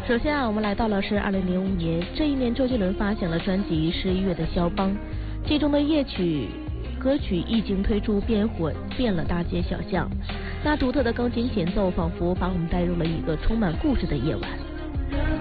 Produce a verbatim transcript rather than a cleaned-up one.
首先啊，我们来到了是二零零五年，这一年周杰伦发行了专辑《十一月的肖邦》，其中的夜曲歌曲一经推出便火遍了大街小巷，那独特的钢琴前奏仿佛把我们带入了一个充满故事的夜晚。